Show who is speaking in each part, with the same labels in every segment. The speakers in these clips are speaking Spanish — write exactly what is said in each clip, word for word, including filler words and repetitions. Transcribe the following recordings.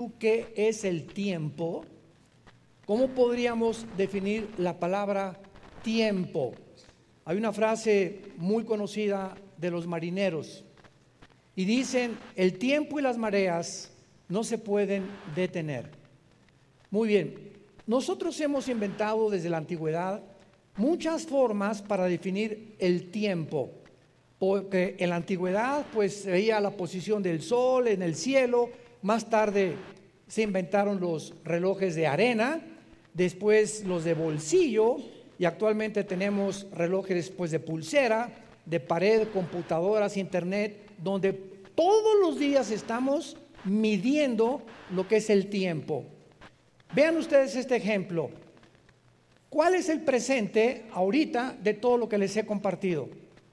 Speaker 1: qué es el tiempo, ¿cómo podríamos definir la palabra tiempo? Hay una frase muy conocida de los marineros y dicen: el tiempo y las mareas no se pueden detener. Muy bien, nosotros hemos inventado desde la antigüedad muchas formas para definir el tiempo, porque en la antigüedad pues se veía la posición del sol en el cielo. Más tarde se inventaron los relojes de arena, después los de bolsillo, y actualmente tenemos relojes pues de pulsera, de pared, computadoras, internet, donde todos los días estamos midiendo lo que es el tiempo. Vean ustedes este ejemplo. ¿Cuál es el presente ahorita de todo lo que les he compartido?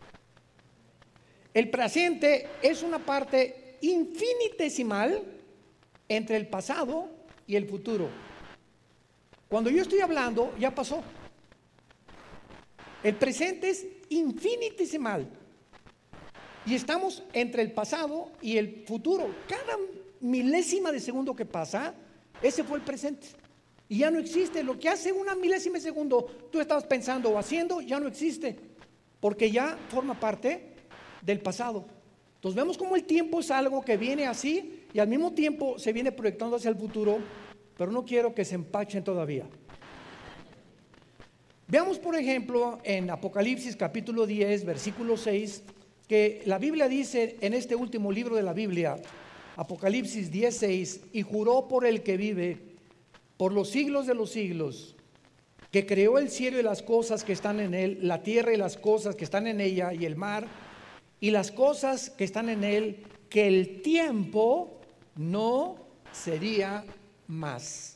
Speaker 1: El presente es una parte infinitesimal entre el pasado y el futuro. Cuando yo estoy hablando, ya pasó. El presente es infinitesimal y estamos entre el pasado y el futuro. Cada milésima de segundo que pasa, ese fue el presente y ya no existe. Lo que hace una milésima de segundo tú estabas pensando o haciendo, ya no existe, porque ya forma parte del pasado. Entonces vemos cómo el tiempo es algo que viene así y al mismo tiempo se viene proyectando hacia el futuro, pero no quiero que se empachen todavía. Veamos por ejemplo en Apocalipsis capítulo diez versículo seis, que la Biblia dice en este último libro de la Biblia, Apocalipsis diez seis: y juró por el que vive por los siglos de los siglos, que creó el cielo y las cosas que están en él, la tierra y las cosas que están en ella, y el mar y las cosas que están en él, que el tiempo no sería más.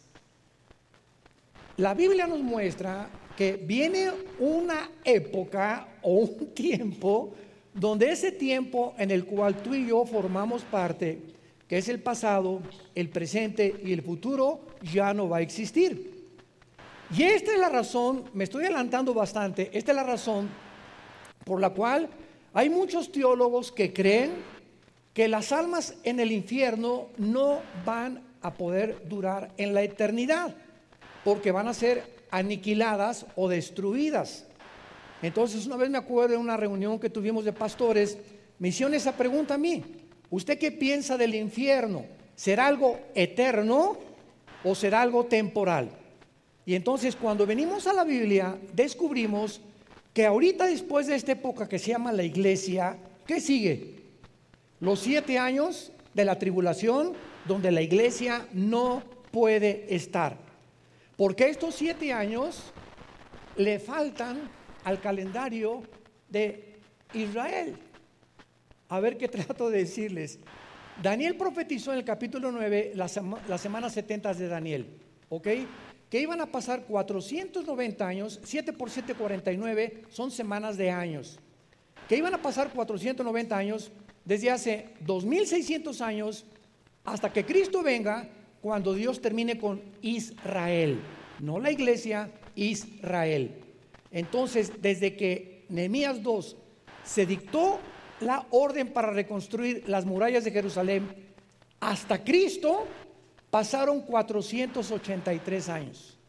Speaker 1: La Biblia nos muestra que viene una época o un tiempo donde ese tiempo en el cual tú y yo formamos parte, que es el pasado, el presente y el futuro, ya no va a existir. Y esta es la razón, me estoy adelantando bastante, esta es la razón por la cual hay muchos teólogos que creen que las almas en el infierno no van a poder durar en la eternidad, porque van a ser aniquiladas o destruidas. Entonces una vez me acuerdo de una reunión que tuvimos de pastores, me hicieron esa pregunta a mí: ¿usted qué piensa del infierno? ¿Será algo eterno o será algo temporal? Y entonces cuando venimos a la Biblia descubrimos que ahorita, después de esta época que se llama la iglesia, ¿qué sigue? Los siete años de la tribulación, donde la iglesia no puede estar, porque estos siete años le faltan al calendario de Israel. A ver qué trato de decirles. Daniel profetizó en el capítulo nueve las sema, la semanas setenta de Daniel, ¿ok? Que iban a pasar cuatrocientos noventa años, siete por siete, cuarenta y nueve, son semanas de años. Que iban a pasar cuatrocientos noventa años desde hace dos mil seiscientos años hasta que Cristo venga, cuando Dios termine con Israel, no la iglesia, Israel. Entonces, desde que Nehemías dos se dictó la orden para reconstruir las murallas de Jerusalén hasta Cristo, pasaron cuatrocientos ochenta y tres años.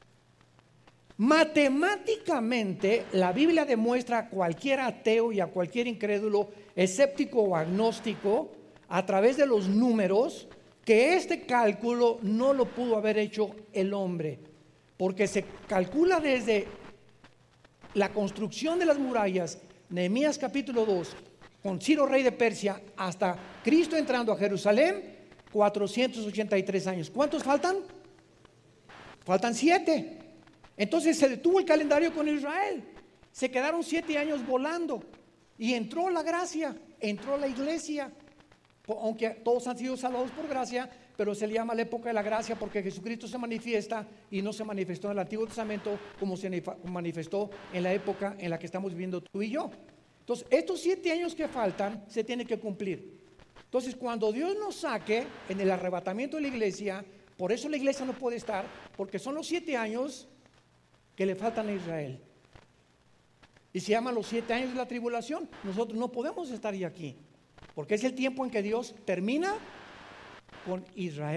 Speaker 1: Matemáticamente, la Biblia demuestra a cualquier ateo y a cualquier incrédulo, escéptico o agnóstico, a través de los números, que este cálculo no lo pudo haber hecho el hombre, porque se calcula desde la construcción de las murallas, Nehemías capítulo dos, con Ciro rey de Persia, hasta Cristo entrando a Jerusalén, cuatrocientos ochenta y tres años. ¿Cuántos faltan? Faltan siete. Entonces se detuvo el calendario con Israel. Se quedaron siete años volando y entró la gracia, entró la iglesia. Aunque todos han sido salvados por gracia, pero se le llama la época de la gracia porque Jesucristo se manifiesta y no se manifestó en el Antiguo Testamento como se manifestó en la época en la que estamos viviendo tú y yo. Entonces, estos siete años que faltan se tienen que cumplir. Entonces, cuando Dios nos saque en el arrebatamiento de la iglesia, por eso la iglesia no puede estar, porque son los siete años que le faltan a Israel. Y se llaman los siete años de la tribulación. Nosotros no podemos estar ya aquí, porque es el tiempo en que Dios termina con Israel.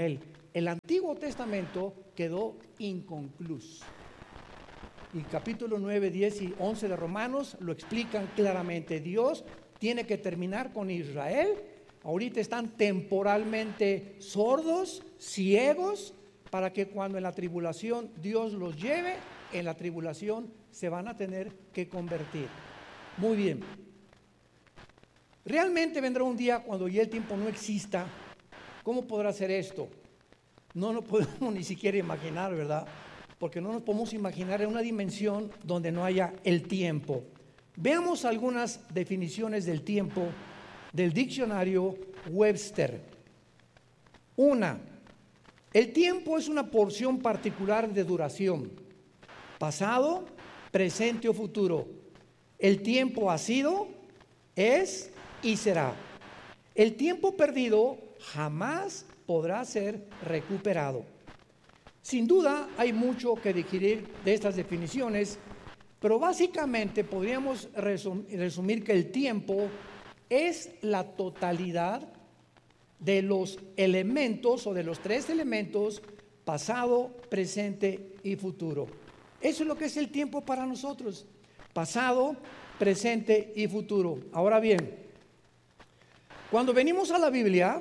Speaker 1: el Antiguo Testamento quedó inconcluso. Y capítulo nueve, diez y once de Romanos lo explican claramente. Dios tiene que terminar con Israel. Ahorita están temporalmente sordos, ciegos, para que cuando en la tribulación Dios los lleve, en la tribulación se van a tener que convertir. Muy bien. Realmente vendrá un día cuando ya el tiempo no exista. ¿Cómo podrá ser esto? No lo podemos ni siquiera imaginar, ¿verdad? Porque no nos podemos imaginar en una dimensión donde no haya el tiempo. Veamos algunas definiciones del tiempo del diccionario Webster. Una, el tiempo es una porción particular de duración, pasado, presente o futuro. El tiempo ha sido, es y será. El tiempo perdido jamás podrá ser recuperado. Sin duda hay mucho que digerir de estas definiciones, pero básicamente podríamos resumir que el tiempo es la totalidad de los elementos o de los tres elementos pasado, presente y futuro. Eso es lo que es el tiempo para nosotros, pasado, presente y futuro. Ahora bien, cuando venimos a la Biblia,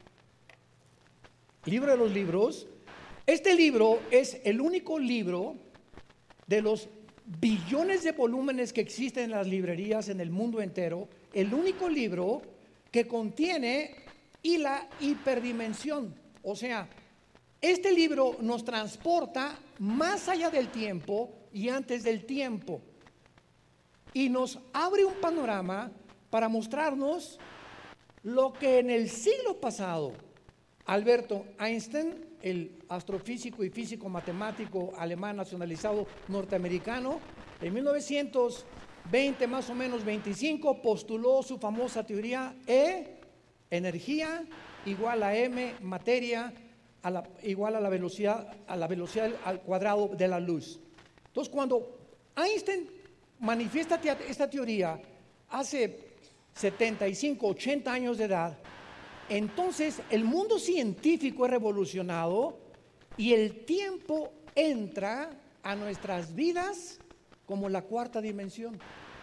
Speaker 1: libro de los libros, este libro es el único libro de los billones de volúmenes que existen en las librerías en el mundo entero, el único libro que contiene y la hiperdimensión. O sea, este libro nos transporta más allá del tiempo y antes del tiempo, y nos abre un panorama para mostrarnos lo que en el siglo pasado Alberto Einstein, el astrofísico y físico matemático alemán nacionalizado norteamericano, en mil novecientos veinte más o menos veinticinco, postuló su famosa teoría E, energía, igual a M, materia, a la, igual a la velocidad, a la velocidad al cuadrado de la luz. Entonces, cuando Einstein manifiesta esta teoría hace setenta y cinco, ochenta años de edad, entonces el mundo científico es revolucionado y el tiempo entra a nuestras vidas como la cuarta dimensión.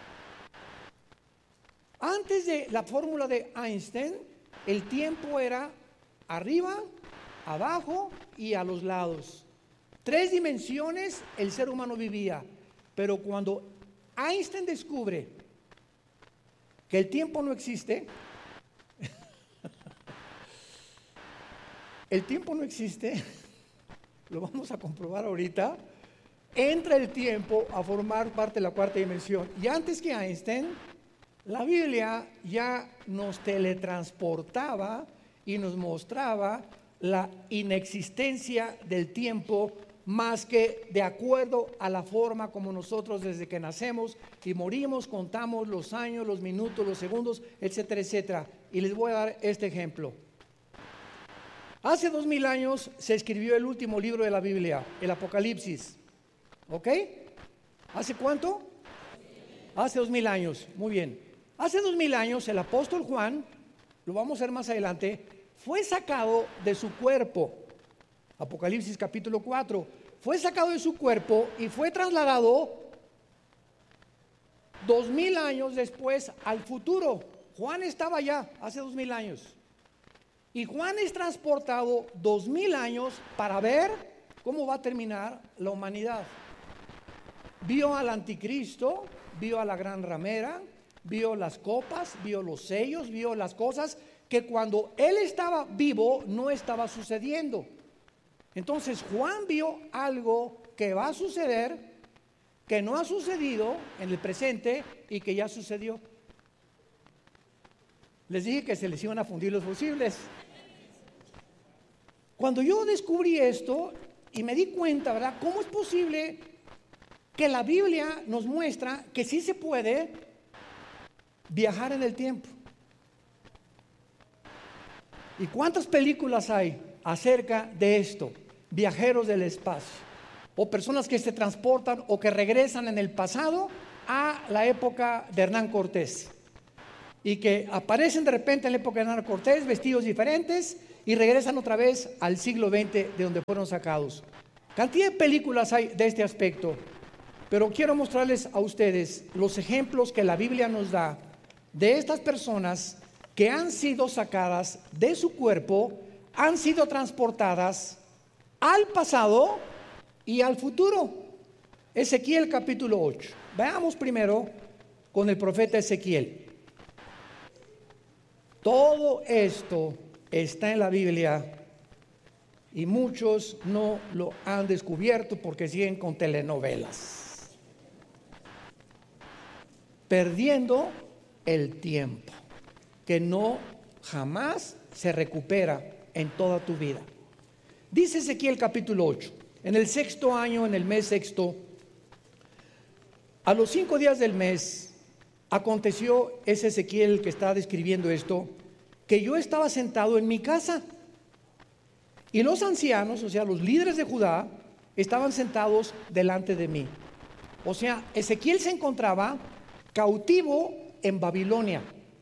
Speaker 1: Antes de la fórmula de Einstein, el tiempo era arriba, abajo y a los lados. Tres dimensiones el ser humano vivía, pero cuando Einstein descubre que el tiempo no existe, el tiempo no existe, lo vamos a comprobar ahorita, entra el tiempo a formar parte de la cuarta dimensión. Y antes que Einstein, la Biblia ya nos teletransportaba y nos mostraba la inexistencia del tiempo, más que de acuerdo a la forma como nosotros desde que nacemos y morimos, contamos los años, los minutos, los segundos, etcétera, etcétera. Y les voy a dar este ejemplo. Hace dos mil años se escribió el último libro de la Biblia, el Apocalipsis. ¿Ok? ¿Hace cuánto? Hace dos mil años. Muy bien. Hace dos mil años el apóstol Juan, lo vamos a ver más adelante, fue sacado de su cuerpo. Apocalipsis capítulo cuatro. Fue sacado de su cuerpo y fue trasladado dos mil años después al futuro. Juan estaba allá hace dos mil años. Y Juan es transportado dos mil años para ver cómo va a terminar la humanidad. Vio al anticristo, vio a la gran ramera, vio las copas, vio los sellos, vio las cosas que cuando él estaba vivo no estaba sucediendo. Entonces Juan vio algo que va a suceder, que no ha sucedido en el presente y que ya sucedió. Les dije que se les iban a fundir los fusibles. Cuando yo descubrí esto y me di cuenta, ¿verdad? ¿Cómo es posible que la Biblia nos muestra que sí se puede viajar en el tiempo? ¿Y cuántas películas hay acerca de esto? Viajeros del espacio, o personas que se transportan o que regresan en el pasado a la época de Hernán Cortés y que aparecen de repente en la época de Hernán Cortés vestidos diferentes y regresan otra vez al siglo veinte de donde fueron sacados. Cantidad de películas hay de este aspecto, pero quiero mostrarles a ustedes los ejemplos que la Biblia nos da de estas personas que han sido sacadas de su cuerpo, han sido transportadas al pasado y al futuro. Ezequiel capítulo ocho. Veamos primero con el profeta Ezequiel. Todo esto está en la Biblia y muchos no lo han descubierto porque siguen con telenovelas, perdiendo el tiempo que no jamás se recupera en toda tu vida. Dice Ezequiel capítulo ocho: en el sexto año, en el mes sexto, a los cinco días del mes, aconteció, es Ezequiel que está describiendo esto, que yo estaba sentado en mi casa y los ancianos, o sea, los líderes de Judá, estaban sentados delante de mí. O sea, Ezequiel se encontraba cautivo en Babilonia.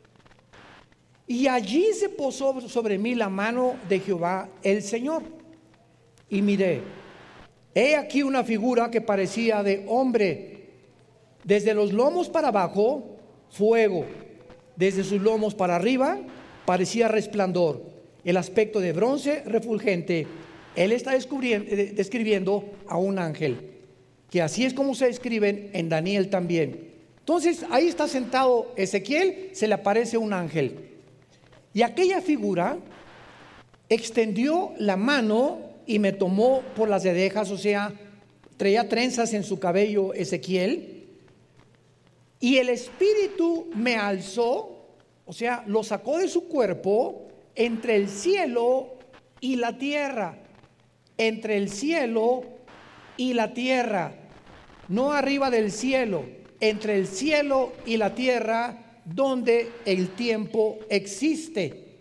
Speaker 1: Y allí se posó sobre mí la mano de Jehová el Señor. Y miré, he aquí una figura que parecía de hombre. Desde los lomos para abajo, fuego. Desde sus lomos para arriba, parecía resplandor. El aspecto de bronce refulgente. Él está describiendo a un ángel, que así es como se describen en Daniel también. Entonces ahí está sentado Ezequiel, se le aparece un ángel. Y aquella figura extendió la mano y me tomó por las cedejas, o sea, traía trenzas en su cabello Ezequiel. Y el Espíritu me alzó, o sea, lo sacó de su cuerpo entre el cielo y la tierra. Entre el cielo y la tierra. No arriba del cielo, entre el cielo y la tierra, donde el tiempo existe.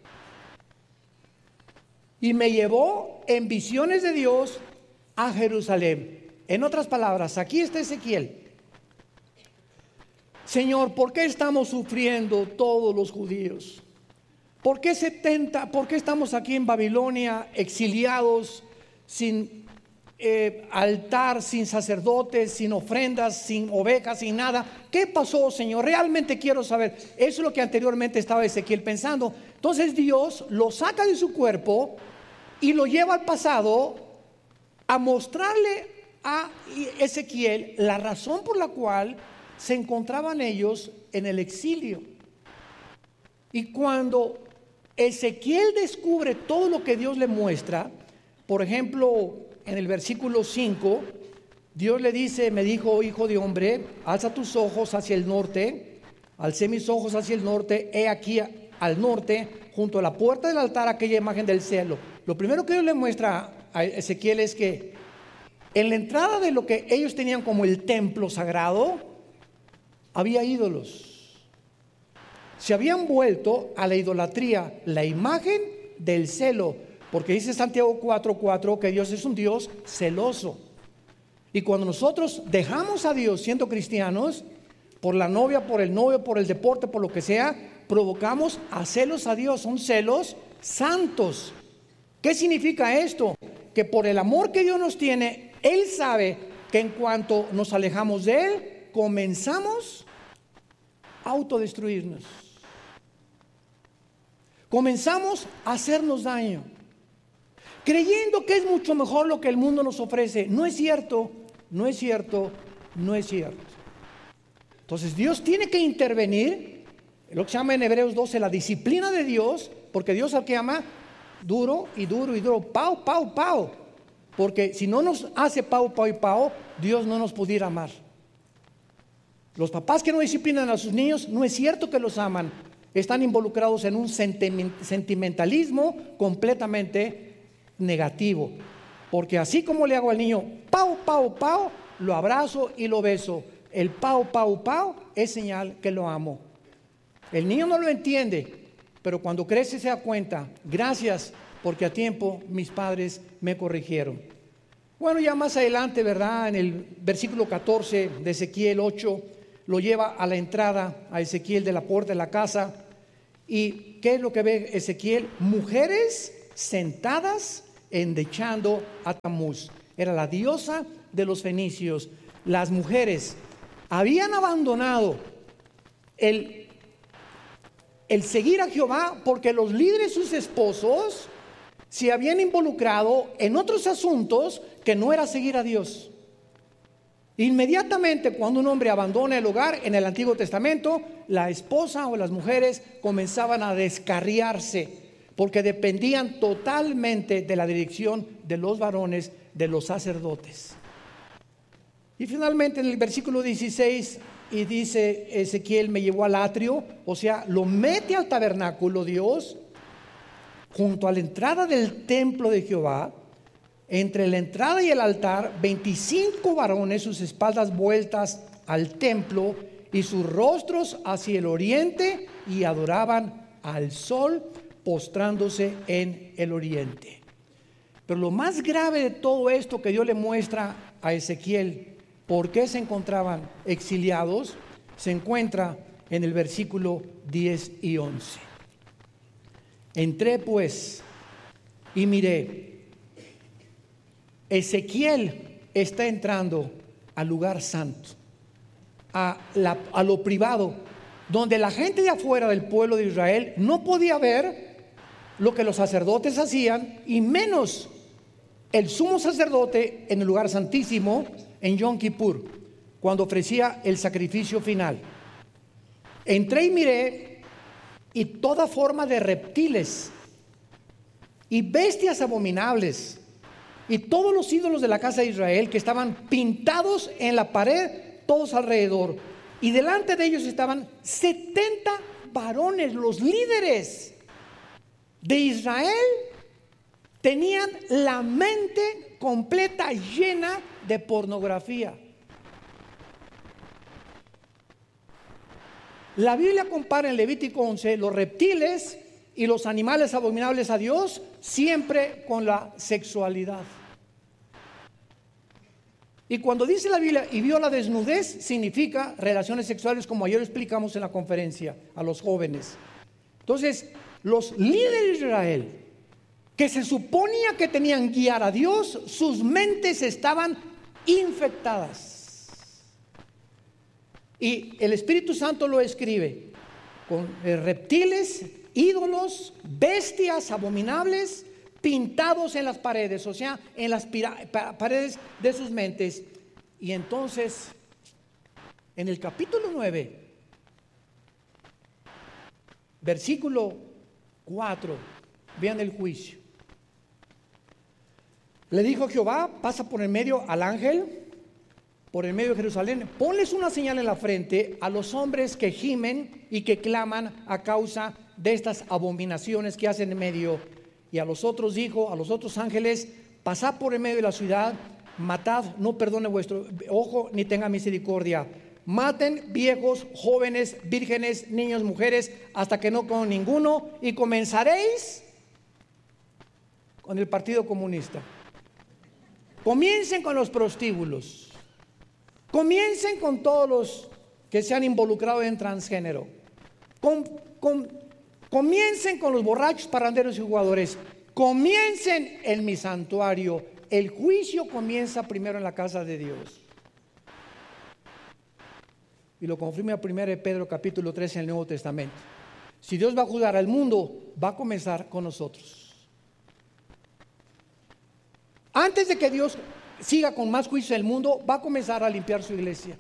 Speaker 1: Y me llevó en visiones de Dios a Jerusalén. En otras palabras, aquí está Ezequiel. Señor, ¿por qué estamos sufriendo todos los judíos? ¿Por qué setenta, por qué estamos aquí en Babilonia exiliados, sin eh, altar, sin sacerdotes, sin ofrendas, sin ovejas, sin nada? ¿Qué pasó, Señor? Realmente quiero saber. Eso es lo que anteriormente estaba Ezequiel pensando. Entonces Dios lo saca de su cuerpo y lo lleva al pasado a mostrarle a Ezequiel la razón por la cual se encontraban ellos en el exilio. Y cuando Ezequiel descubre todo lo que Dios le muestra, por ejemplo, en el versículo cinco, Dios le dice, me dijo, hijo de hombre, alza tus ojos hacia el norte. Alcé mis ojos hacia el norte, he aquí al norte, junto a la puerta del altar, aquella imagen del cielo. Lo primero que Dios le muestra a Ezequiel es que en la entrada de lo que ellos tenían como el templo sagrado, había ídolos. Se habían vuelto a la idolatría, la imagen del celo, porque dice Santiago cuatro cuatro que Dios es un Dios celoso. Y cuando nosotros dejamos a Dios siendo cristianos, por la novia, por el novio, por el deporte, por lo que sea, provocamos a celos a Dios. Son celos santos. ¿Qué significa esto? Que por el amor que Dios nos tiene, Él sabe que en cuanto nos alejamos de Él, comenzamos a autodestruirnos. Comenzamos a hacernos daño, creyendo que es mucho mejor lo que el mundo nos ofrece. No es cierto, no es cierto, no es cierto. Entonces Dios tiene que intervenir, lo que se llama en Hebreos doce la disciplina de Dios, porque Dios al que ama duro y duro y duro, pau, pau, pau. Porque si no nos hace pau, pau y pau, Dios no nos pudiera amar. Los papás que no disciplinan a sus niños, no es cierto que los aman. Están involucrados en un sentimentalismo completamente negativo. Porque así como le hago al niño pau, pau, pau, lo abrazo y lo beso. El pau, pau, pau es señal que lo amo. El niño no lo entiende, pero cuando crece se da cuenta, gracias porque a tiempo mis padres me corrigieron. Bueno, ya más adelante, ¿verdad? En el versículo catorce de Ezequiel ocho, lo lleva a la entrada a Ezequiel de la puerta de la casa. ¿Y qué es lo que ve Ezequiel? Mujeres sentadas endechando a Tamuz. Era la diosa de los fenicios. Las mujeres habían abandonado el, el seguir a Jehová porque los líderes, sus esposos, se habían involucrado en otros asuntos que no era seguir a Dios. Inmediatamente cuando un hombre abandona el hogar en el Antiguo Testamento, la esposa o las mujeres comenzaban a descarriarse porque dependían totalmente de la dirección de los varones, de los sacerdotes. Y finalmente en el versículo dieciséis, y dice Ezequiel, me llevó al atrio, o sea, lo mete al tabernáculo Dios, junto a la entrada del templo de Jehová. Entre la entrada y el altar, veinticinco varones, sus espaldas vueltas al templo y sus rostros hacia el oriente, y adoraban al sol, postrándose en el oriente. Pero lo más grave de todo esto que Dios le muestra a Ezequiel, por qué se encontraban exiliados, se encuentra en el versículo diez y once. Entré pues y miré. Ezequiel está entrando al lugar santo, a, la, a lo privado, donde la gente de afuera del pueblo de Israel no podía ver lo que los sacerdotes hacían, y menos el sumo sacerdote en el lugar santísimo en Yom Kippur, cuando ofrecía el sacrificio final. Entré y miré, y toda forma de reptiles y bestias abominables, y todos los ídolos de la casa de Israel que estaban pintados en la pared, todos alrededor, y delante de ellos estaban setenta varones, los líderes de Israel. Tenían la mente completa llena de pornografía. La Biblia compara en Levítico once los reptiles y los animales abominables a Dios, siempre con la sexualidad. Y cuando dice la Biblia y vio la desnudez, significa relaciones sexuales, como ayer explicamos en la conferencia a los jóvenes. Entonces, los líderes de Israel, que se suponía que tenían guiar a Dios, sus mentes estaban infectadas. Y el Espíritu Santo lo escribe con reptiles, ídolos, bestias abominables pintados en las paredes, o sea, en las paredes de sus mentes. Y entonces, en el capítulo nueve, versículo cuatro, vean el juicio. Le dijo Jehová, pasa por el medio al ángel, por el medio de Jerusalén, ponles una señal en la frente a los hombres que gimen y que claman a causa de estas abominaciones que hacen en medio. Y a los otros dijo, a los otros ángeles, pasad por el medio de la ciudad, matad, no perdone vuestro ojo, ni tenga misericordia. Maten viejos, jóvenes, vírgenes, niños, mujeres, hasta que no con ninguno, y comenzaréis con el Partido Comunista. Comiencen con los prostíbulos, comiencen con todos los que se han involucrado en transgénero, con, con, comiencen con los borrachos, parranderos y jugadores, comiencen en mi santuario. El juicio comienza primero en la casa de Dios. Y lo confirma primero de Pedro capítulo tres en el Nuevo Testamento. Si Dios va a juzgar al mundo, va a comenzar con nosotros. Antes de que Dios siga con más juicio en el mundo, va a comenzar a limpiar su iglesia.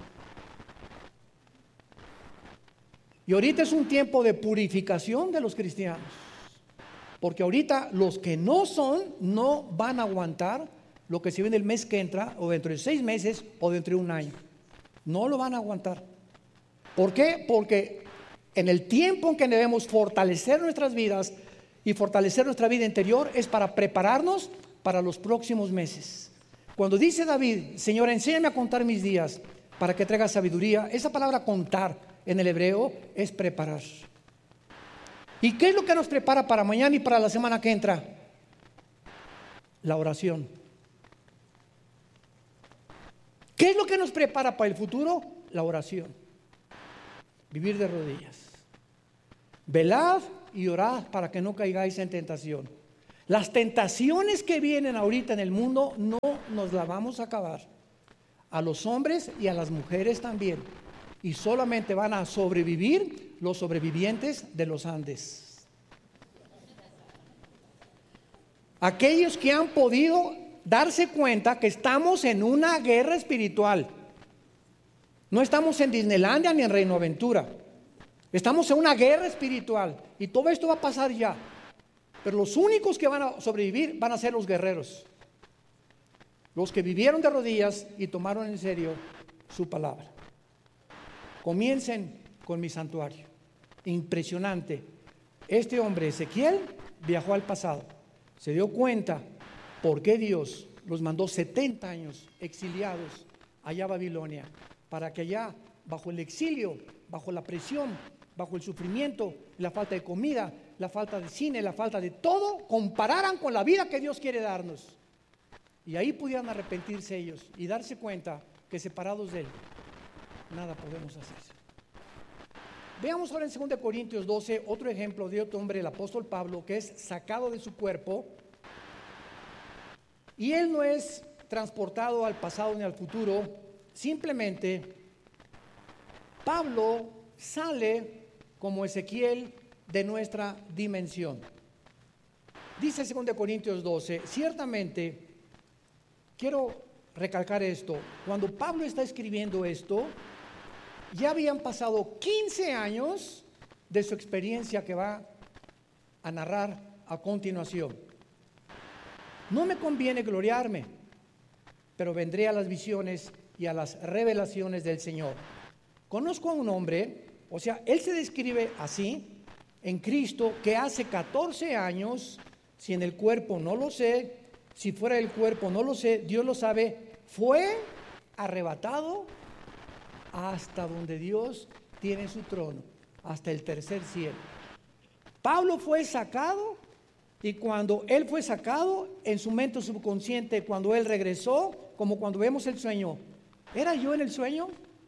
Speaker 1: Y ahorita es un tiempo de purificación de los cristianos, porque ahorita los que no son, no van a aguantar lo que se viene el mes que entra, o dentro de seis meses, o dentro de un año. No lo van a aguantar. ¿Por qué? Porque en el tiempo en que debemos fortalecer nuestras vidas y fortalecer nuestra vida interior, es para prepararnos para los próximos meses. Cuando dice David, Señor, enséñame a contar mis días para que traiga sabiduría, esa palabra contar en el hebreo es preparar. ¿Y qué es lo que nos prepara para mañana y para la semana que entra? La oración. ¿Qué es lo que nos prepara para el futuro? La oración. Vivir de rodillas. Velad y orad para que no caigáis en tentación. Las tentaciones que vienen ahorita en el mundo no nos las vamos a acabar. A los hombres y a las mujeres también. Y solamente van a sobrevivir los sobrevivientes de los Andes. Aquellos que han podido darse cuenta que estamos en una guerra espiritual. No estamos en Disneylandia ni en Reino Aventura. Estamos en una guerra espiritual. Y todo esto va a pasar ya. Pero los únicos que van a sobrevivir van a ser los guerreros. Los que vivieron de rodillas y tomaron en serio su palabra. Comiencen con mi santuario. Impresionante. Este hombre, Ezequiel, viajó al pasado. Se dio cuenta por qué Dios los mandó setenta años exiliados allá a Babilonia. Para que allá, bajo el exilio, bajo la presión, bajo el sufrimiento, la falta de comida, la falta de cine, la falta de todo, compararan con la vida que Dios quiere darnos. Y ahí pudieran arrepentirse ellos y darse cuenta que separados de Él, nada podemos hacer. Veamos ahora en segunda Corintios doce otro ejemplo de otro hombre, el apóstol Pablo, que es sacado de su cuerpo. Y él no es transportado al pasado ni al futuro, simplemente Pablo sale como Ezequiel de nuestra dimensión. Dice segunda Corintios doce, ciertamente, quiero recalcar esto, cuando Pablo está escribiendo esto, ya habían pasado quince años de su experiencia que va a narrar a continuación. No me conviene gloriarme, pero vendré a las visiones y a las revelaciones del Señor. Conozco a un hombre, o sea, él se describe así, en Cristo, que hace catorce años, si en el cuerpo no lo sé, si fuera del cuerpo no lo sé, Dios lo sabe, fue arrebatado hasta donde Dios tiene su trono, hasta el tercer cielo. Pablo fue sacado y cuando él fue sacado, en su mente subconsciente, cuando él regresó, como cuando vemos el sueño, ¿era yo en el sueño?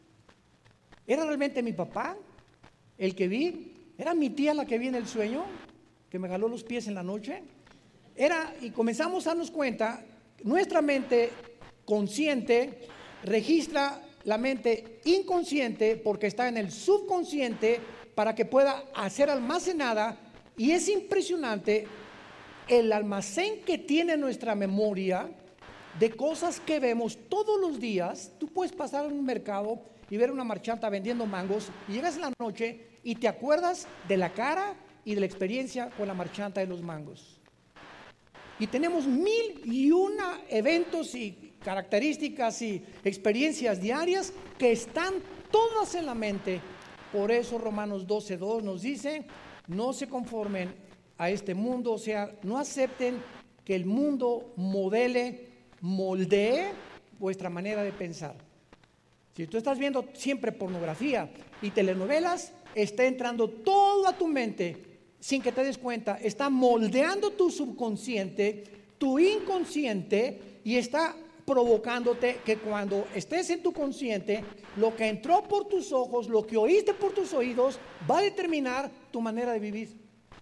Speaker 1: ¿Era realmente mi papá el que vi? ¿Era mi tía la que vi en el sueño, que me jaló los pies en la noche? Era, y comenzamos a darnos cuenta, nuestra mente consciente registra la mente inconsciente porque está en el subconsciente para que pueda ser almacenada, y es impresionante el almacén que tiene nuestra memoria de cosas que vemos todos los días. Tú puedes pasar en un mercado y ver una marchanta vendiendo mangos y llegas en la noche y te acuerdas de la cara y de la experiencia con la marchanta de los mangos. Y tenemos mil y una eventos y características y experiencias diarias que están todas en la mente. Por eso Romanos doce dos nos dice, no se conformen a este mundo, o sea, no acepten que el mundo modele, moldee vuestra manera de pensar. Si tú estás viendo siempre pornografía y telenovelas, está entrando todo a tu mente sin que te des cuenta, está moldeando tu subconsciente, tu inconsciente, y está provocándote que cuando estés en tu consciente, lo que entró por tus ojos, lo que oíste por tus oídos, va a determinar tu manera de vivir.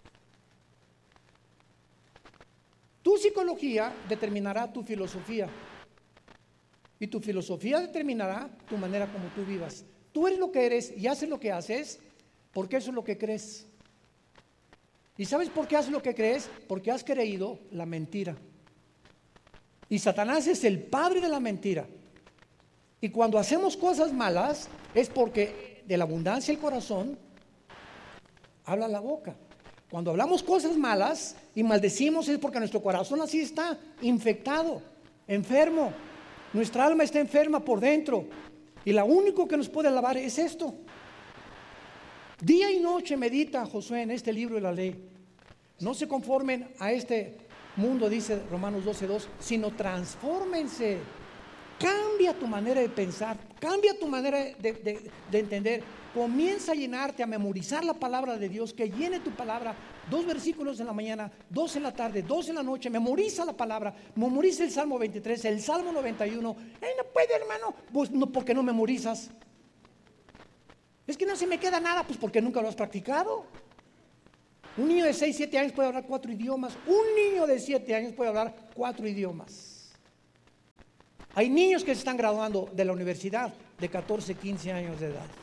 Speaker 1: Tu psicología determinará tu filosofía, y tu filosofía determinará tu manera como tú vivas. Tú eres lo que eres y haces lo que haces porque eso es lo que crees. ¿Y sabes por qué haces lo que crees? Porque has creído la mentira. Y Satanás es el padre de la mentira. Y cuando hacemos cosas malas es porque de la abundancia del corazón habla la boca. Cuando hablamos cosas malas y maldecimos es porque nuestro corazón así está infectado, enfermo. Nuestra alma está enferma por dentro. Y lo único que nos puede lavar es esto. Día y noche medita Josué en este libro de la ley. No se conformen a este mundo, dice Romanos doce dos, sino transfórmense. Cambia tu manera de pensar, cambia tu manera de, de, de entender. Comienza a llenarte, a memorizar la palabra de Dios, que llene tu palabra. Dos versículos en la mañana, dos en la tarde, dos en la noche. Memoriza la palabra, memoriza el Salmo veintitrés, el Salmo noventa y uno. Ay, no puede, hermano, pues no, porque no memorizas. Es que no se me queda nada, pues porque nunca lo has practicado. Un niño de seis, siete años puede hablar cuatro idiomas. Un niño de siete años puede hablar cuatro idiomas. Hay niños que se están graduando de la universidad de catorce, quince años de edad.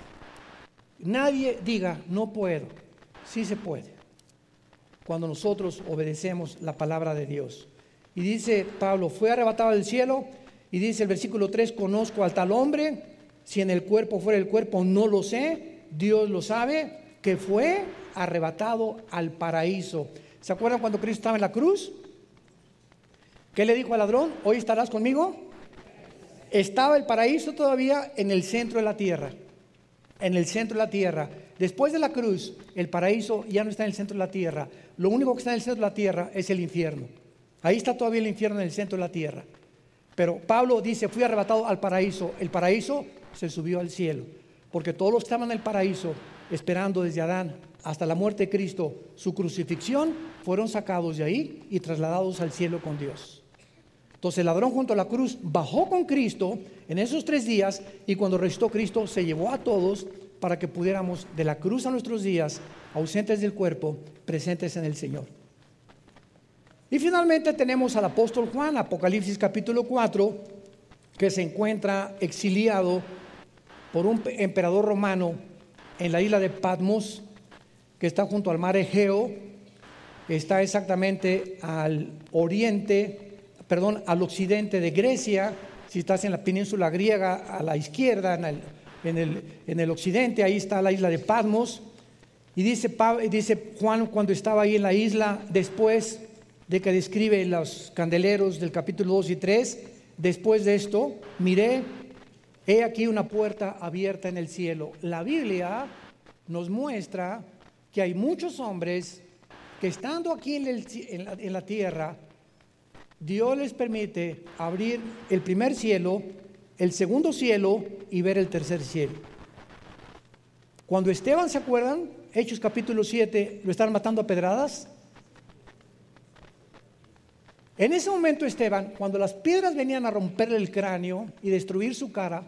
Speaker 1: Nadie diga, no puedo. Sí se puede, cuando nosotros obedecemos la palabra de Dios. Y dice Pablo, fue arrebatado del cielo, y dice el versículo tres, conozco al tal hombre, si en el cuerpo fuera el cuerpo, no lo sé, Dios lo sabe, que fue arrebatado al paraíso. ¿Se acuerdan cuando Cristo estaba en la cruz? ¿Qué le dijo al ladrón? Hoy estarás conmigo. Estaba el paraíso todavía en el centro de la tierra, en el centro de la tierra. Después de la cruz, el paraíso ya no está en el centro de la tierra. Lo único que está en el centro de la tierra es el infierno. Ahí está todavía el infierno en el centro de la tierra. Pero Pablo dice, fui arrebatado al paraíso. El paraíso se subió al cielo, porque todos los que estaban en el paraíso, esperando desde Adán hasta la muerte de Cristo, su crucifixión, fueron sacados de ahí y trasladados al cielo con Dios. Entonces el ladrón junto a la cruz bajó con Cristo en esos tres días, y cuando resucitó Cristo se llevó a todos para que pudiéramos de la cruz a nuestros días, ausentes del cuerpo, presentes en el Señor. Y finalmente tenemos al apóstol Juan, Apocalipsis capítulo cuatro, que se encuentra exiliado por un emperador romano en la isla de Patmos, que está junto al mar Egeo, está exactamente al oriente, perdón, al occidente de Grecia. Si estás en la península griega, a la izquierda, en el, en el, en el occidente, ahí está la isla de Patmos. Y dice, dice Juan, cuando estaba ahí en la isla, después de que describe los candeleros del capítulo dos y tres, después de esto, miré, he aquí una puerta abierta en el cielo. La Biblia nos muestra que hay muchos hombres que estando aquí en, el, en, la, en la tierra, Dios les permite abrir el primer cielo, el segundo cielo y ver el tercer cielo. Cuando Esteban, ¿se acuerdan? Hechos capítulo siete, lo estaban matando a pedradas. En ese momento Esteban, cuando las piedras venían a romperle el cráneo y destruir su cara,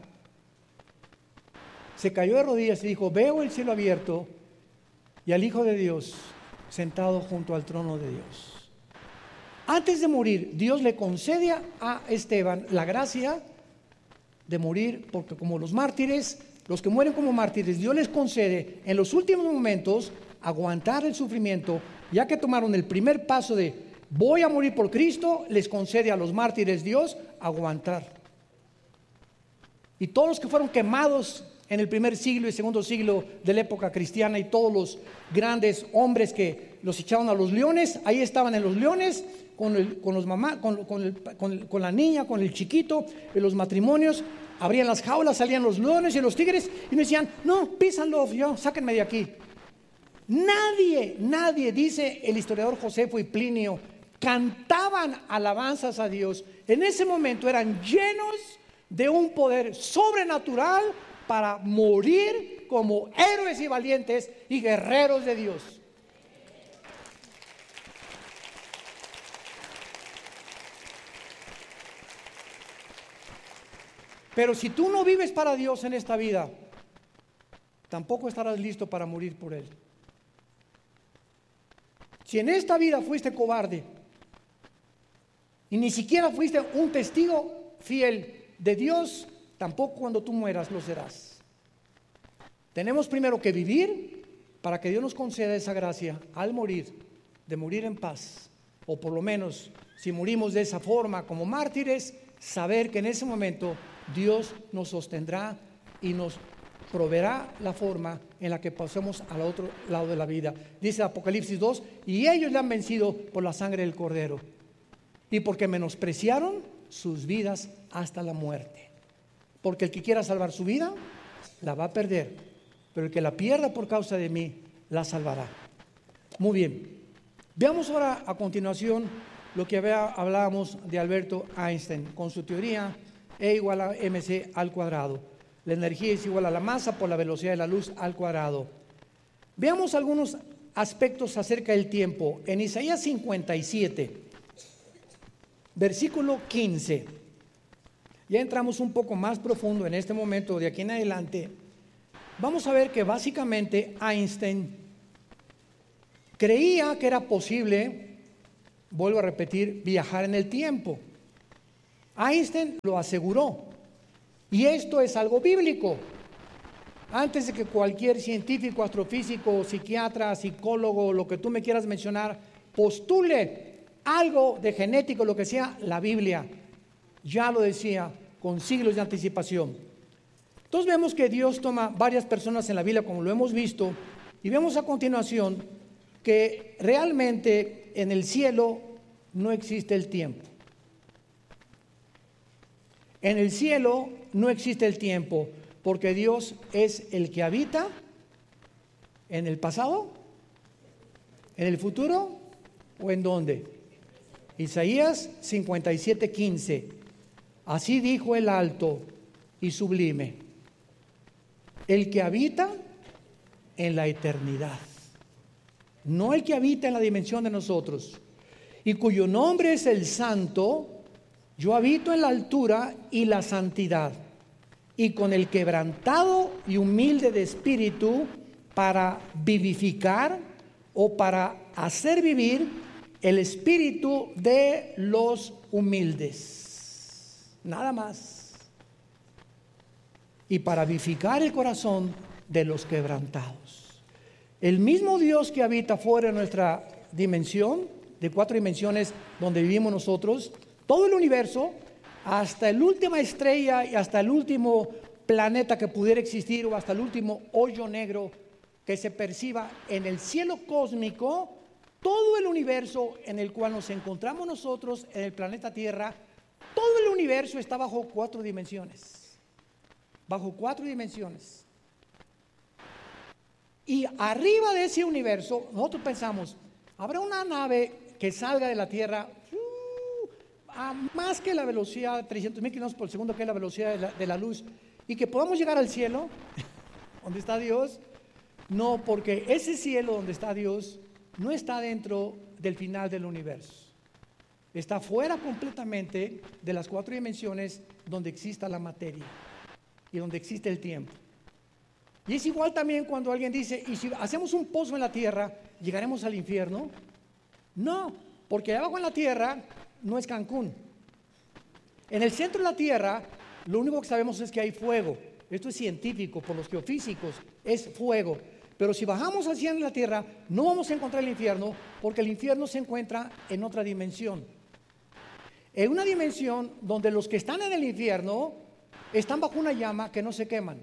Speaker 1: se cayó de rodillas y dijo, veo el cielo abierto y al Hijo de Dios sentado junto al trono de Dios. Antes de morir, Dios le concede a Esteban la gracia de morir, porque como los mártires, los que mueren como mártires, Dios les concede en los últimos momentos aguantar el sufrimiento, ya que tomaron el primer paso de voy a morir por Cristo, les concede a los mártires Dios aguantar. Y todos los que fueron quemados en el primer siglo y segundo siglo de la época cristiana, y todos los grandes hombres que los echaron a los leones, ahí estaban en los leones con, el, con, los mamá, con, con, el, con, el, con la niña, con el chiquito, en los matrimonios, abrían las jaulas, salían los leones y los tigres y me decían, no, písanlo, yo, sáquenme de aquí. Nadie, nadie, dice el historiador Josefo y Plinio, cantaban alabanzas a Dios. En ese momento eran llenos de un poder sobrenatural para morir como héroes y valientes y guerreros de Dios. Pero si tú no vives para Dios en esta vida, tampoco estarás listo para morir por Él. Si en esta vida fuiste cobarde y ni siquiera fuiste un testigo fiel de Dios, tampoco cuando tú mueras lo serás. Tenemos primero que vivir para que Dios nos conceda esa gracia al morir, de morir en paz, o por lo menos si morimos de esa forma como mártires, saber que en ese momento Dios nos sostendrá y nos proveerá la forma en la que pasemos al otro lado de la vida. Dice Apocalipsis dos, y ellos le han vencido por la sangre del Cordero y porque menospreciaron sus vidas hasta la muerte. Porque el que quiera salvar su vida, la va a perder, pero el que la pierda por causa de mí, la salvará. Muy bien, veamos ahora a continuación lo que hablábamos de Alberto Einstein con su teoría E igual a mc al cuadrado. La energía es igual a la masa por la velocidad de la luz al cuadrado. Veamos algunos aspectos acerca del tiempo. En Isaías cincuenta y siete, versículo quince, ya entramos un poco más profundo en este momento. De aquí en adelante vamos a ver que básicamente Einstein creía que era posible, vuelvo a repetir, viajar en el tiempo. Einstein lo aseguró. Y esto es algo bíblico. Antes de que cualquier científico, astrofísico, psiquiatra, psicólogo, lo que tú me quieras mencionar, postule algo de genético, lo que sea, la Biblia ya lo decía con siglos de anticipación. Entonces vemos que Dios toma varias personas en la Biblia, como lo hemos visto, y vemos a continuación que realmente en el cielo no existe el tiempo. En el cielo no existe el tiempo, porque Dios es el que habita en el pasado, en el futuro o en dónde. Isaías cincuenta y siete, quince. Así dijo el alto y sublime, el que habita en la eternidad, no el que habita en la dimensión de nosotros, y cuyo nombre es el Santo. Yo habito en la altura y la santidad, y con el quebrantado y humilde de espíritu, para vivificar o para hacer vivir el espíritu de los humildes. Nada más. Y para vivificar el corazón de los quebrantados. El mismo Dios que habita fuera de nuestra dimensión, de cuatro dimensiones donde vivimos nosotros, todo el universo, hasta la última estrella y hasta el último planeta que pudiera existir, o hasta el último hoyo negro que se perciba en el cielo cósmico, todo el universo en el cual nos encontramos nosotros, en el planeta Tierra, todo el universo está bajo cuatro dimensiones. Bajo cuatro dimensiones. Y arriba de ese universo, nosotros pensamos, habrá una nave que salga de la Tierra a más que la velocidad de trescientos mil kilómetros por segundo, que es la velocidad de la, de la luz, y que podamos llegar al cielo, donde está Dios. No, porque ese cielo donde está Dios no está dentro del final del universo. Está fuera completamente de las cuatro dimensiones donde exista la materia y donde existe el tiempo. Y es igual también cuando alguien dice, ¿y si hacemos un pozo en la tierra, llegaremos al infierno? No, porque abajo en la tierra no es Cancún. En el centro de la tierra, lo único que sabemos es que hay fuego. Esto es científico, por los geofísicos, es fuego. Pero si bajamos hacia en la tierra, no vamos a encontrar el infierno, porque el infierno se encuentra en otra dimensión. En una dimensión donde los que están en el infierno están bajo una llama que no se queman.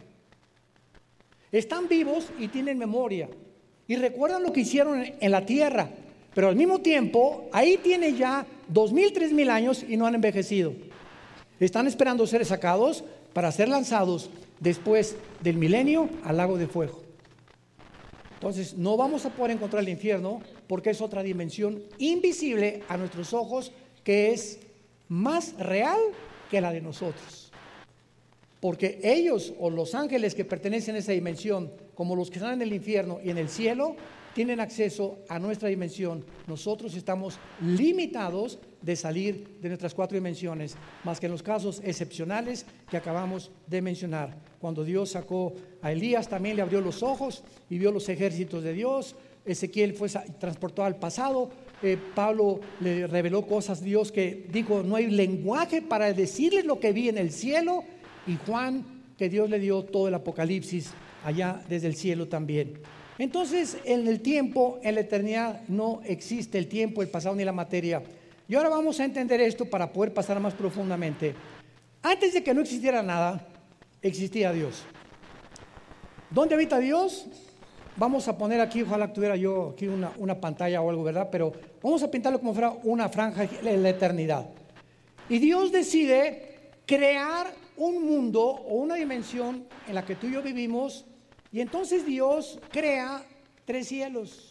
Speaker 1: Están vivos y tienen memoria. Y recuerdan lo que hicieron en la tierra. Pero al mismo tiempo, ahí tienen ya dos mil, tres mil años y no han envejecido. Están esperando ser sacados para ser lanzados después del milenio al lago de fuego. Entonces, no vamos a poder encontrar el infierno porque es otra dimensión invisible a nuestros ojos, que es más real que la de nosotros. Porque ellos, o los ángeles que pertenecen a esa dimensión, como los que están en el infierno y en el cielo, tienen acceso a nuestra dimensión. Nosotros estamos limitados de salir de nuestras cuatro dimensiones, más que en los casos excepcionales que acabamos de mencionar. Cuando Dios sacó a Elías, también le abrió los ojos y vio los ejércitos de Dios. Ezequiel fue transportado al pasado. Eh, Pablo le reveló cosas a Dios que dijo, no hay lenguaje para decirles lo que vi en el cielo. Y Juan, que Dios le dio todo el Apocalipsis allá desde el cielo también. Entonces, en el tiempo, en la eternidad, no existe el tiempo, el pasado ni la materia. Y ahora vamos a entender esto para poder pasar más profundamente. Antes de que no existiera nada, existía Dios. ¿Dónde habita Dios? Vamos a poner aquí, ojalá tuviera yo aquí una, una pantalla o algo, ¿verdad? Pero vamos a pintarlo como fuera una franja en la eternidad. Y Dios decide crear un mundo o una dimensión en la que tú y yo vivimos. Y entonces Dios crea tres cielos.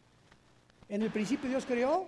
Speaker 1: En el principio Dios creó,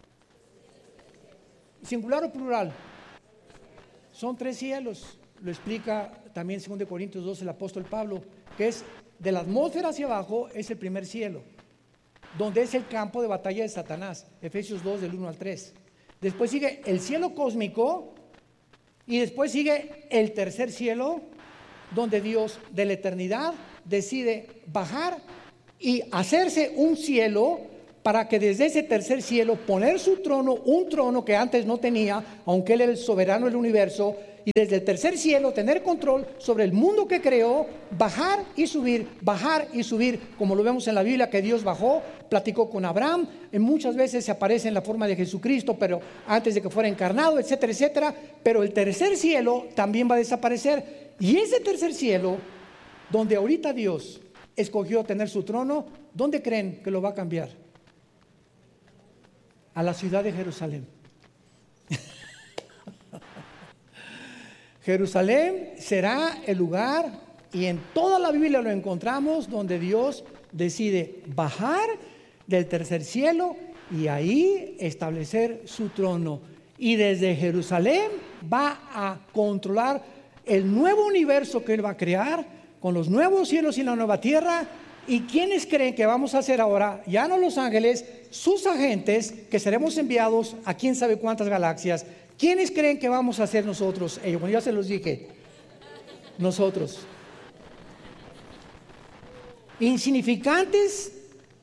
Speaker 1: ¿singular o plural? Son tres cielos. Lo explica también en dos Corintios dos el apóstol Pablo, que es de la atmósfera hacia abajo es el primer cielo, donde es el campo de batalla de Satanás. Efesios dos del uno al tres. Después sigue el cielo cósmico y después sigue el tercer cielo, donde Dios de la eternidad decide bajar y hacerse un cielo para que desde ese tercer cielo poner su trono, un trono que antes no tenía, aunque Él era el soberano del universo, y desde el tercer cielo tener control sobre el mundo que creó, bajar y subir, bajar y subir, como lo vemos en la Biblia, que Dios bajó, platicó con Abraham, y muchas veces se aparece en la forma de Jesucristo, pero antes de que fuera encarnado, etcétera, etcétera. Pero el tercer cielo también va a desaparecer, y ese tercer cielo, donde ahorita Dios escogió tener su trono, ¿dónde creen que lo va a cambiar? A la ciudad de Jerusalén. Jerusalén será el lugar, y en toda la Biblia lo encontramos, donde Dios decide bajar del tercer cielo y ahí establecer su trono. Y desde Jerusalén va a controlar el nuevo universo que Él va a crear, con los nuevos cielos y la nueva tierra. ¿Y quiénes creen que vamos a hacer ahora? Ya no los ángeles, sus agentes, que seremos enviados a quién sabe cuántas galaxias. ¿Quiénes creen que vamos a hacer nosotros? Eh, bueno, ya se los dije. Nosotros. Insignificantes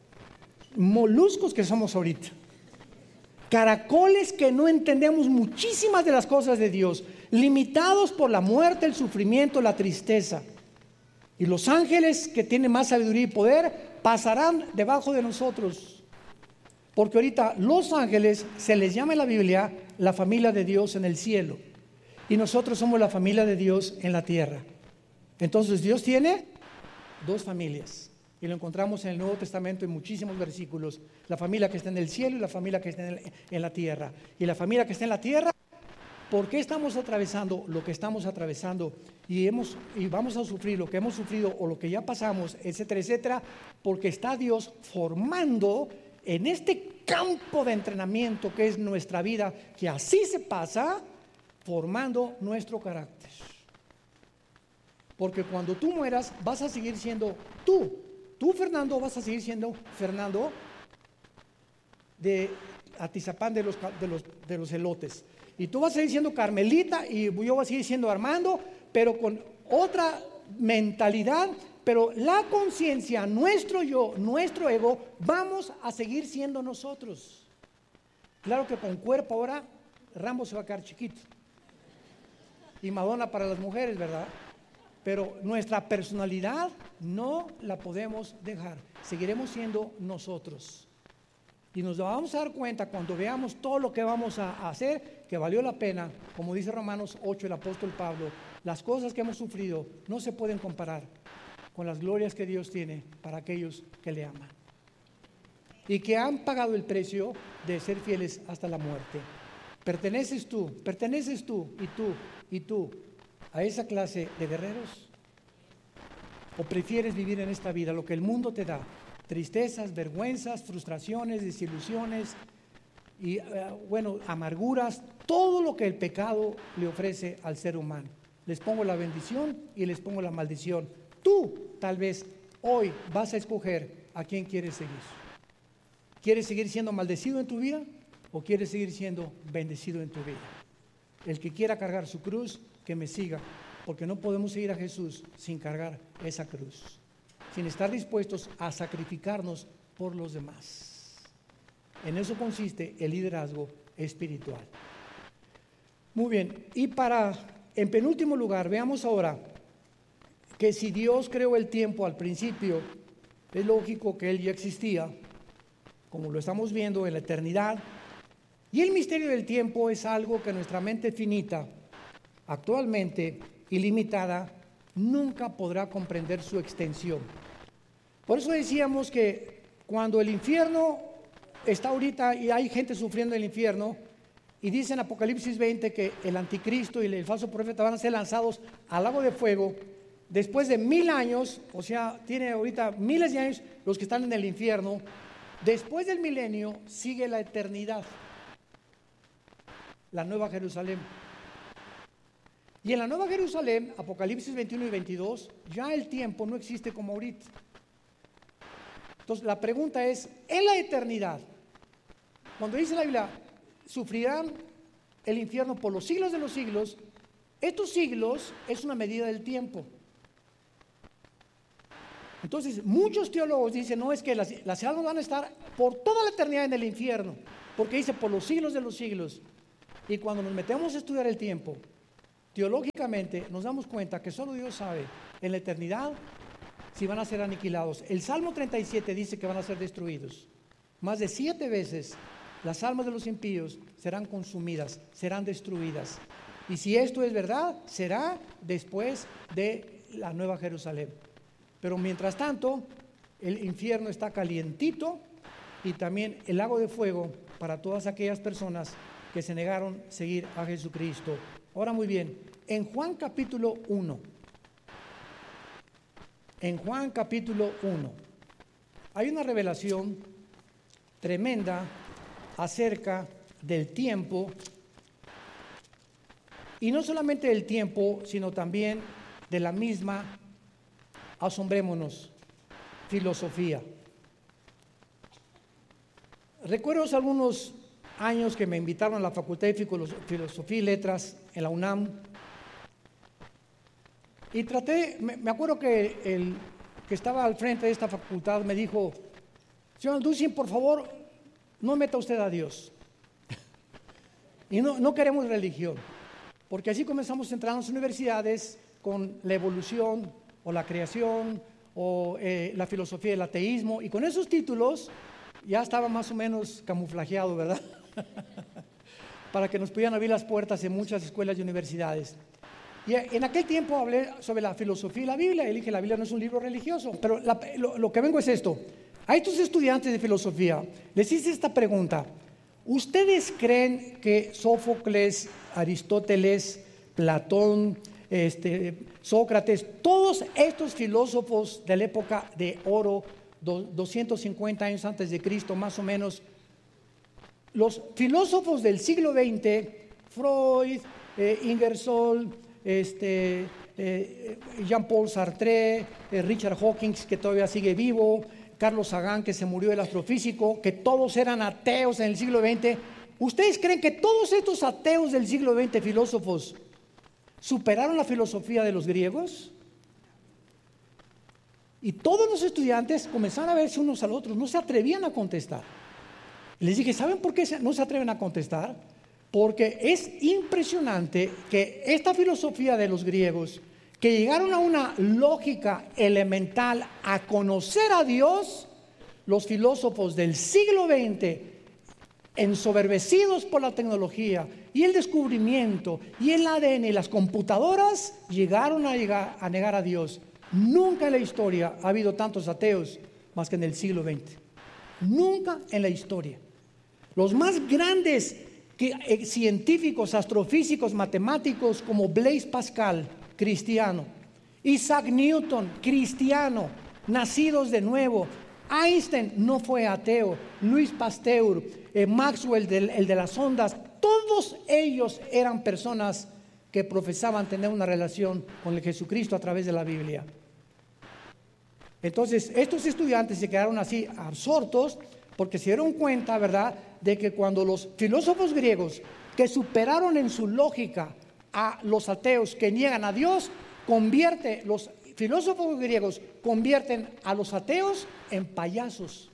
Speaker 1: moluscos que somos ahorita. Caracoles que no entendemos muchísimas de las cosas de Dios. Limitados por la muerte, el sufrimiento, la tristeza. Y los ángeles que tienen más sabiduría y poder pasarán debajo de nosotros. Porque ahorita los ángeles se les llama en la Biblia la familia de Dios en el cielo. Y nosotros somos la familia de Dios en la tierra. Entonces Dios tiene dos familias. Y lo encontramos en el Nuevo Testamento en muchísimos versículos. La familia que está en el cielo y la familia que está en, el, en la tierra. Y la familia que está en la tierra, ¿por qué estamos atravesando lo que estamos atravesando? Y, hemos, y vamos a sufrir lo que hemos sufrido o lo que ya pasamos, etcétera, etcétera. Porque está Dios formando en este campo de entrenamiento que es nuestra vida, que así se pasa, formando nuestro carácter. Porque cuando tú mueras vas a seguir siendo tú. Tú, Fernando, vas a seguir siendo Fernando de Atizapán de los, de los, de los elotes. Y tú vas a seguir siendo Carmelita y yo voy a seguir siendo Armando, pero con otra mentalidad. Pero la conciencia, nuestro yo, nuestro ego, vamos a seguir siendo nosotros. Claro que con cuerpo ahora Rambo se va a quedar chiquito. Y Madonna para las mujeres, ¿verdad? Pero nuestra personalidad no la podemos dejar. Seguiremos siendo nosotros. Y nos vamos a dar cuenta cuando veamos todo lo que vamos a hacer, que valió la pena. Como dice Romanos ocho, el apóstol Pablo, las cosas que hemos sufrido no se pueden comparar con las glorias que Dios tiene para aquellos que le aman y que han pagado el precio de ser fieles hasta la muerte. ¿Perteneces tú, perteneces tú y tú y tú a esa clase de guerreros? ¿O prefieres vivir en esta vida lo que el mundo te da? Tristezas, vergüenzas, frustraciones, desilusiones y uh, bueno, amarguras, todo lo que el pecado le ofrece al ser humano. Les pongo la bendición y les pongo la maldición. Tú tal vez hoy vas a escoger a quién quieres seguir. ¿Quieres seguir siendo maldecido en tu vida o quieres seguir siendo bendecido en tu vida? El que quiera cargar su cruz, que me siga, porque no podemos seguir a Jesús sin cargar esa cruz, sin estar dispuestos a sacrificarnos por los demás. En eso consiste el liderazgo espiritual. Muy bien, y para, en penúltimo lugar, veamos ahora que si Dios creó el tiempo al principio, es lógico que Él ya existía, como lo estamos viendo en la eternidad, y el misterio del tiempo es algo que nuestra mente finita, actualmente ilimitada, nunca podrá comprender su extensión. Por eso decíamos que cuando el infierno está ahorita y hay gente sufriendo en el infierno, y dice en Apocalipsis veinte que el anticristo y el falso profeta van a ser lanzados al lago de fuego, después de mil años, o sea, tiene ahorita miles de años los que están en el infierno. Después del milenio sigue la eternidad, la Nueva Jerusalén. Y en la Nueva Jerusalén, Apocalipsis veintiuno y veintidós, ya el tiempo no existe como ahorita. Entonces la pregunta es, en la eternidad, cuando dice la Biblia, sufrirán el infierno por los siglos de los siglos, estos siglos es una medida del tiempo. Entonces, muchos teólogos dicen, no, es que las, las almas van a estar por toda la eternidad en el infierno, porque dice por los siglos de los siglos. Y cuando nos metemos a estudiar el tiempo, teológicamente nos damos cuenta que solo Dios sabe en la eternidad si van a ser aniquilados. El Salmo treinta y siete dice que van a ser destruidos. Más de siete veces las almas de los impíos serán consumidas, serán destruidas. Y si esto es verdad, será después de la Nueva Jerusalén. Pero mientras tanto, el infierno está calientito y también el lago de fuego para todas aquellas personas que se negaron a seguir a Jesucristo. Ahora muy bien, en Juan capítulo uno, en Juan capítulo uno, hay una revelación tremenda acerca del tiempo, y no solamente del tiempo, sino también de la misma, asombrémonos, filosofía. Recuerdo hace algunos años que me invitaron a la Facultad de Filosofía y Letras en la UNAM, y traté, me, me acuerdo que el que estaba al frente de esta facultad me dijo: señor Alducin, por favor, no meta usted a Dios. Y no, no queremos religión, porque así comenzamos a entrar en las universidades con la evolución o la creación o eh, la filosofía del ateísmo, y con esos títulos ya estaba más o menos camuflajeado, ¿verdad? Para que nos pudieran abrir las puertas en muchas escuelas y universidades. Y en aquel tiempo hablé sobre la filosofía y la Biblia, y dije, la Biblia no es un libro religioso, pero la, lo, lo que vengo es esto. A estos estudiantes de filosofía les hice esta pregunta: ¿ustedes creen que Sófocles, Aristóteles, Platón, este, Sócrates, todos estos filósofos de la época de oro, do, doscientos cincuenta años antes de Cristo más o menos, los filósofos del siglo veinte, Freud, eh, Ingersoll, este, eh, Jean-Paul Sartre, eh, Richard Hawkins, que todavía sigue vivo, Carlos Sagan, que se murió, el astrofísico, que todos eran ateos en el siglo veinte, ¿ustedes creen que todos estos ateos del siglo veinte, filósofos, superaron la filosofía de los griegos? Y todos los estudiantes comenzaron a verse unos a los otros, no se atrevían a contestar. Les dije, ¿saben por qué no se atreven a contestar? Porque es impresionante que esta filosofía de los griegos, que llegaron a una lógica elemental a conocer a Dios, los filósofos del siglo veinte, ensoberbecidos por la tecnología y el descubrimiento y el A D N y las computadoras, llegaron a, llegar, a negar a Dios. Nunca en la historia ha habido tantos ateos más que en el siglo veinte. Nunca en la historia. Los más grandes que, eh, científicos, astrofísicos, matemáticos como Blaise Pascal, cristiano, Isaac Newton, cristiano, nacidos de nuevo. Einstein no fue ateo, Luis Pasteur, eh, Maxwell, del, el de las ondas, todos ellos eran personas que profesaban tener una relación con el Jesucristo a través de la Biblia. Entonces, estos estudiantes se quedaron así absortos porque se dieron cuenta, ¿verdad?, de que cuando los filósofos griegos, que superaron en su lógica a los ateos que niegan a Dios, convierte, los filósofos griegos convierten a los ateos en payasos,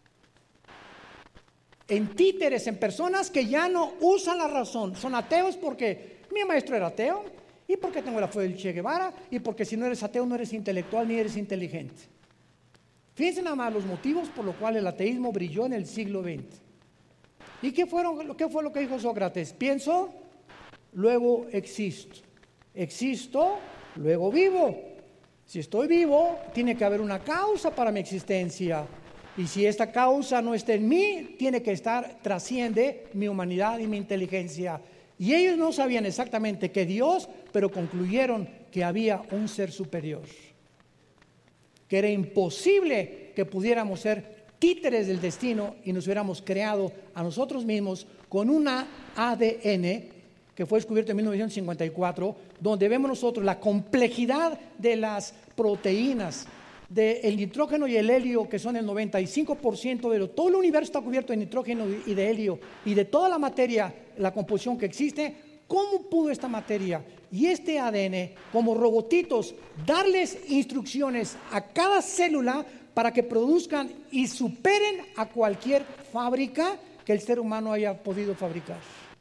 Speaker 1: en títeres, en personas que ya no usan la razón. Son ateos porque mi maestro era ateo, y porque tengo la fe del Che Guevara, y porque si no eres ateo no eres intelectual ni eres inteligente. Fíjense nada más los motivos por los cuales el ateísmo brilló en el siglo veinte. ¿Y qué, fueron, qué fue lo que dijo Sócrates? Pienso, luego existo. Existo, luego vivo. Si estoy vivo, tiene que haber una causa para mi existencia. Y si esta causa no está en mí, tiene que estar, trasciende mi humanidad y mi inteligencia. Y ellos no sabían exactamente qué Dios, pero concluyeron que había un ser superior. Que era imposible que pudiéramos ser títeres del destino y nos hubiéramos creado a nosotros mismos con una A D N que fue descubierto en mil novecientos cincuenta y cuatro, donde vemos nosotros la complejidad de las proteínas, del nitrógeno y el helio, que son el noventa y cinco por ciento de lo, todo el universo está cubierto de nitrógeno y de helio, y de toda la materia, la composición que existe, ¿cómo pudo esta materia y este A D N, como robotitos, darles instrucciones a cada célula para que produzcan y superen a cualquier fábrica que el ser humano haya podido fabricar?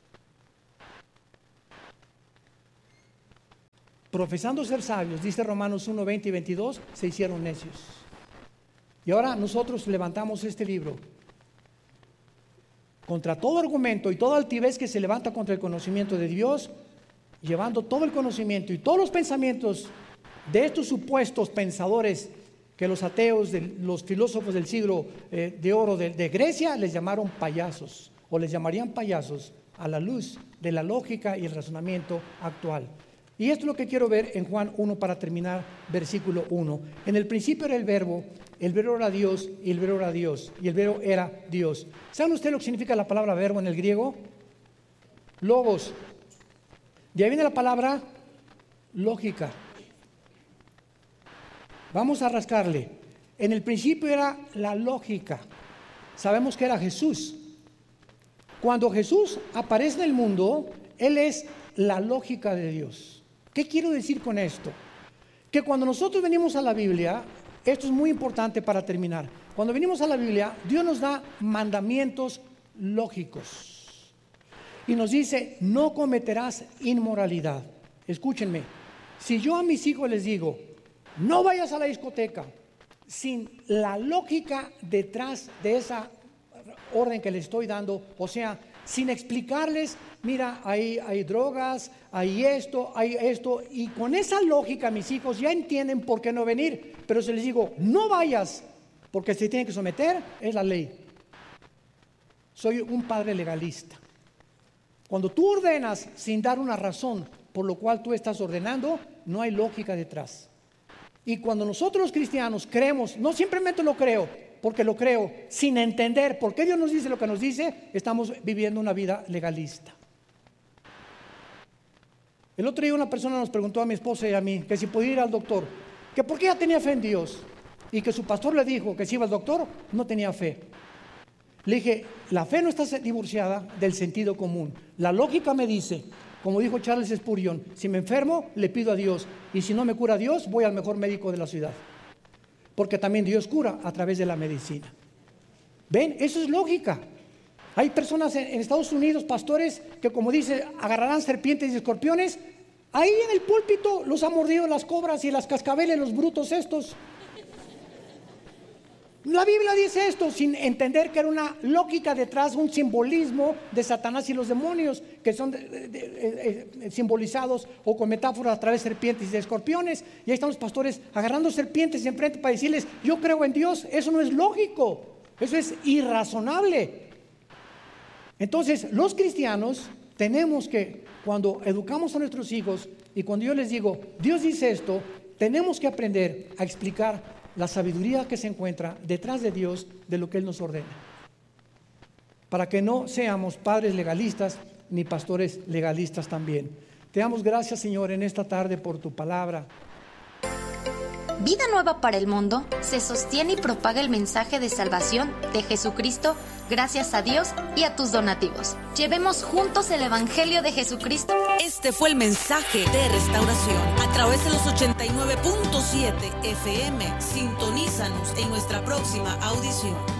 Speaker 1: Profesando ser sabios, dice Romanos uno, veinte y veintidós, se hicieron necios. Y ahora nosotros levantamos este libro contra todo argumento y toda altivez que se levanta contra el conocimiento de Dios, llevando todo el conocimiento y todos los pensamientos de estos supuestos pensadores que los ateos, de, los filósofos del siglo eh, de oro de, de Grecia les llamaron payasos, o les llamarían payasos a la luz de la lógica y el razonamiento actual. Y esto es lo que quiero ver en Juan uno para terminar, versículo uno. En el principio era el verbo, el verbo era Dios y el verbo era Dios, y el verbo era Dios. ¿Saben ustedes lo que significa la palabra verbo en el griego? Logos. De ahí viene la palabra lógica. Vamos a rascarle. En el principio era la lógica. Sabemos que era Jesús. Cuando Jesús aparece en el mundo, Él es la lógica de Dios. ¿Qué quiero decir con esto? Que cuando nosotros venimos a la Biblia, esto es muy importante para terminar. Cuando venimos a la Biblia, Dios nos da mandamientos lógicos. Y nos dice, no cometerás inmoralidad. Escúchenme, si yo a mis hijos les digo, no vayas a la discoteca, sin la lógica detrás de esa orden que les estoy dando, o sea, sin explicarles, mira, hay, hay drogas, hay esto, hay esto, y con esa lógica mis hijos ya entienden por qué no venir, pero si les digo, no vayas, porque se tienen que someter, es la ley. Soy un padre legalista. Cuando tú ordenas sin dar una razón por lo cual tú estás ordenando, no hay lógica detrás. Y cuando nosotros los cristianos creemos, no simplemente lo creo, porque lo creo, sin entender por qué Dios nos dice lo que nos dice, estamos viviendo una vida legalista. El otro día una persona nos preguntó a mi esposa y a mí que si podía ir al doctor, que por qué ella tenía fe en Dios, y que su pastor le dijo que si iba al doctor no tenía fe. Le dije, la fe no está divorciada del sentido común. La lógica me dice, como dijo Charles Spurgeon, si me enfermo le pido a Dios, y si no me cura Dios voy al mejor médico de la ciudad, porque también Dios cura a través de la medicina. ¿Ven? Eso es lógica. Hay personas en, en Estados Unidos, pastores, que como dice, agarrarán serpientes y escorpiones. Ahí en el púlpito los ha mordido las cobras y las cascabeles, los brutos estos. La Biblia dice esto sin entender que era una lógica detrás, un simbolismo de Satanás y los demonios, que son de, de, de, de, simbolizados o con metáforas a través de serpientes y de escorpiones. Y ahí están los pastores agarrando serpientes enfrente para decirles, yo creo en Dios. Eso no es lógico, eso es irrazonable. Entonces los cristianos tenemos que, cuando educamos a nuestros hijos y cuando yo les digo, Dios dice esto, tenemos que aprender a explicar la sabiduría que se encuentra detrás de Dios, de lo que Él nos ordena, para que no seamos padres legalistas ni pastores legalistas también. Te damos gracias, Señor, en esta tarde por tu palabra.
Speaker 2: Vida Nueva para el Mundo se sostiene y propaga el mensaje de salvación de Jesucristo gracias a Dios y a tus donativos. Llevemos juntos el Evangelio de Jesucristo.
Speaker 3: Este fue el mensaje de restauración a través de los ochenta y nueve punto siete F M. Sintonízanos en nuestra próxima audición.